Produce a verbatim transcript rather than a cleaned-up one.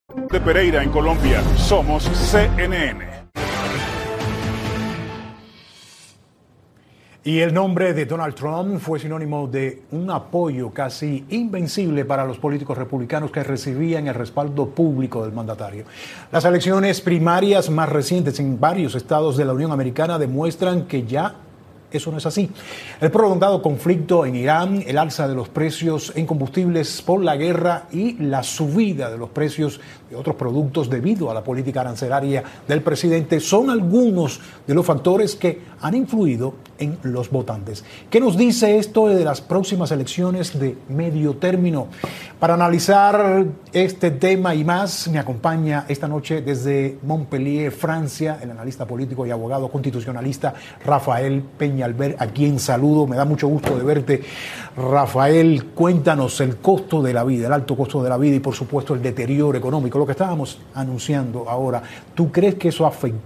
De Pereira en Colombia, somos C N N. Y el nombre de Donald Trump fue sinónimo de un apoyo casi invencible para los políticos republicanos que recibían el respaldo público del mandatario. Las elecciones primarias más recientes en varios estados de la Unión Americana demuestran que ya eso no es así. El prolongado conflicto en Irán, el alza de los precios en combustibles por la guerra y la subida de los precios de otros productos debido a la política arancelaria del presidente son algunos de los factores que han influido en los votantes. ¿Qué nos dice esto de las próximas elecciones de medio término? Para analizar este tema y más, me acompaña esta noche desde Montpellier, Francia, el analista político y abogado constitucionalista Rafael Peñalver, a quien saludo. Me da mucho gusto de verte. Rafael, cuéntanos el costo de la vida, el alto costo de la vida y por supuesto el deterioro económico, lo que estábamos anunciando ahora. ¿Tú crees que eso afecta